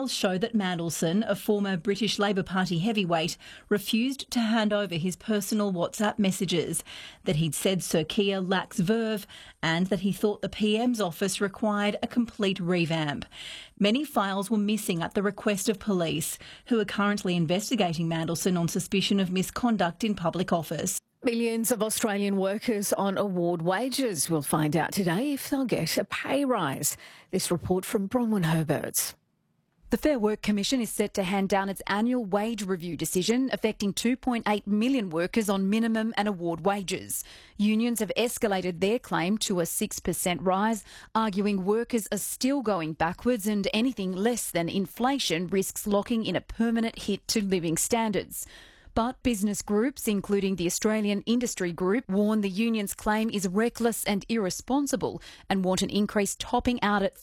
Files show that Mandelson, a former British Labor Party heavyweight, refused to hand over his personal WhatsApp messages, that he'd said Sir Keir lacks verve, and that he thought the PM's office required a complete revamp. Many files were missing at the request of police, who are currently investigating Mandelson on suspicion of misconduct in public office. Millions of Australian workers on award wages will find out today if they'll get a pay rise. This report from Bronwyn Herberts. The Fair Work Commission is set to hand down its annual wage review decision affecting 2.8 million workers on minimum and award wages. Unions have escalated their claim to a 6% rise, arguing workers are still going backwards and anything less than inflation risks locking in a permanent hit to living standards. But business groups, including the Australian Industry Group, warn the union's claim is reckless and irresponsible and want an increase topping out at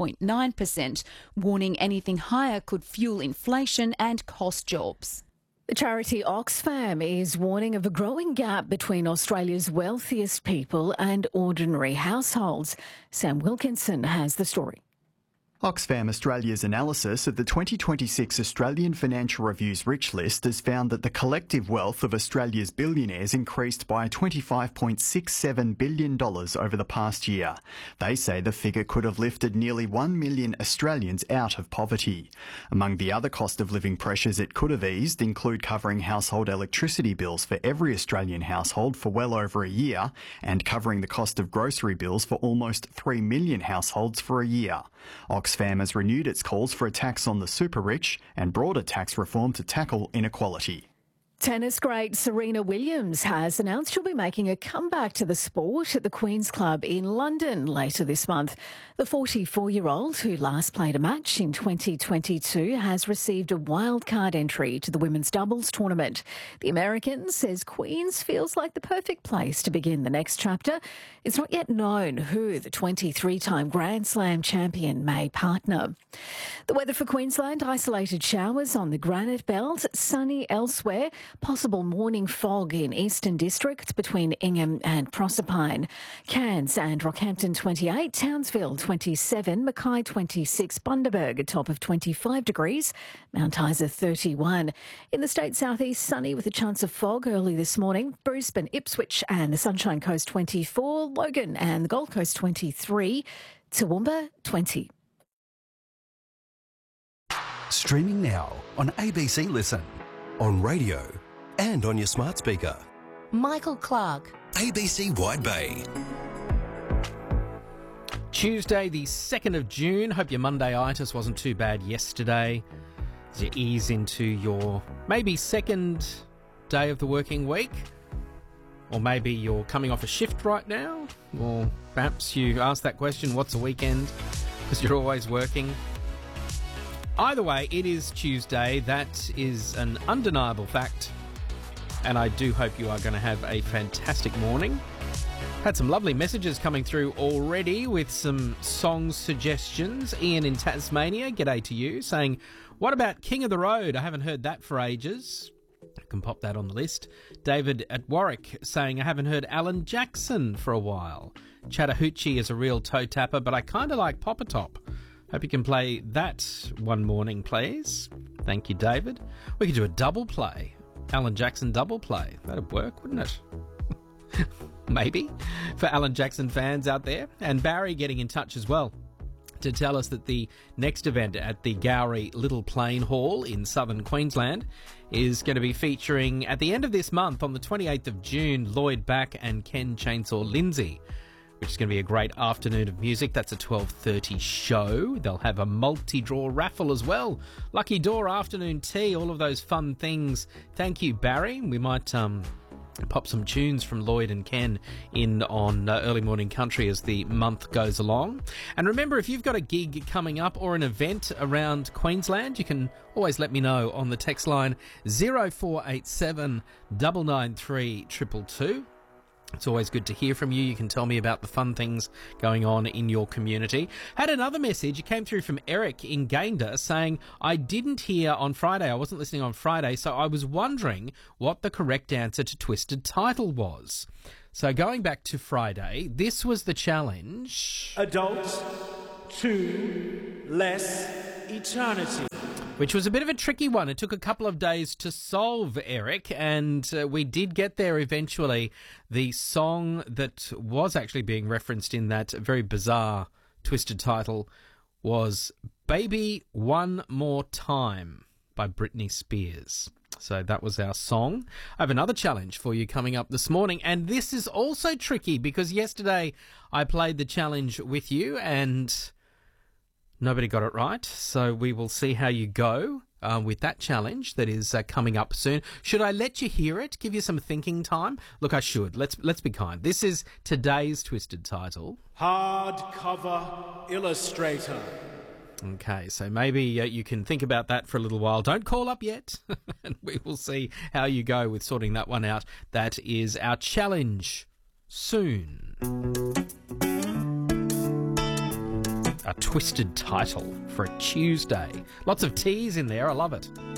3.9%, warning anything higher could fuel inflation and cost jobs. The charity Oxfam is warning of a growing gap between Australia's wealthiest people and ordinary households. Sam Wilkinson has the story. Oxfam Australia's analysis of the 2026 Australian Financial Review's Rich List has found that the collective wealth of Australia's billionaires increased by $25.67 billion over the past year. They say the figure could have lifted nearly 1 million Australians out of poverty. Among the other cost of living pressures it could have eased include covering household electricity bills for every Australian household for well over a year and covering the cost of grocery bills for almost 3 million households for a year. Oxfam has renewed its calls for a tax on the super-rich and broader tax reform to tackle inequality. Tennis great Serena Williams has announced she'll be making a comeback to the sport at the Queen's Club in London later this month. The 44-year-old, who last played a match in 2022, has received a wildcard entry to the women's doubles tournament. The American says Queen's feels like the perfect place to begin the next chapter. It's not yet known who the 23-time Grand Slam champion may partner. The weather for Queensland: isolated showers on the Granite Belt, sunny elsewhere. Possible morning fog in eastern districts between Ingham and Proserpine. Cairns and Rockhampton 28, Townsville 27, Mackay 26, Bundaberg a top of 25 degrees, Mount Isa 31. In the state southeast, sunny with a chance of fog early this morning. Brisbane, Ipswich and the Sunshine Coast 24, Logan and the Gold Coast 23, Toowoomba 20. Streaming now on ABC Listen, on radio and on your smart speaker. Michael Clark. ABC Wide Bay. Tuesday, the 2nd of June. Hope your Monday-itis wasn't too bad yesterday as you ease into your maybe second day of the working week. Or maybe you're coming off a shift right now. Or perhaps you ask that question, what's a weekend? Because you're always working. Either way, it is Tuesday. That is an undeniable fact. And I do hope you are going to have a fantastic morning. Had some lovely messages coming through already with some song suggestions. Ian in Tasmania, g'day to you, saying, what about King of the Road? I haven't heard that for ages. I can pop that on the list. David at Warwick saying, I haven't heard Alan Jackson for a while. Chattahoochee is a real toe tapper, but I kind of like Popper Top. Hope you can play that one morning, please. Thank you, David. We could do a double play. Alan Jackson double play. That'd work, wouldn't it? Maybe. For Alan Jackson fans out there. And Barry getting in touch as well to tell us that the next event at the Gowrie Little Plain Hall in southern Queensland is going to be featuring, at the end of this month, on the 28th of June, Lloyd Back and Ken Chainsaw Lindsay, which is going to be a great afternoon of music. That's a 12:30 show. They'll have a multi-draw raffle as well. Lucky Door afternoon tea, all of those fun things. Thank you, Barry. We might pop some tunes from Lloyd and Ken in on Early Morning Country as the month goes along. And remember, if you've got a gig coming up or an event around Queensland, you can always let me know on the text line 0487 993 222. It's always good to hear from you. You can tell me about the fun things going on in your community. Had another message. It came through from Eric in Gayndah saying, I didn't hear on Friday. I wasn't listening on Friday, so I was wondering what the correct answer to Twisted Title was. So going back to Friday, this was the challenge. Adults to less eternity. Which was a bit of a tricky one. It took a couple of days to solve, Eric, and we did get there eventually. The song that was actually being referenced in that very bizarre, twisted title was Baby One More Time by Britney Spears. So that was our song. I have another challenge for you coming up this morning, and this is also tricky because yesterday I played the challenge with you and nobody got it right, so we will see how you go with that challenge that is coming up soon. Should I let you hear it, give you some thinking time? Look, I should. Let's be kind. This is today's twisted title. Hardcover Illustrator. Okay, so maybe you can think about that for a little while. Don't call up yet, and we will see how you go with sorting that one out. That is our challenge soon. A twisted title for a Tuesday. Lots of T's in there. I love it.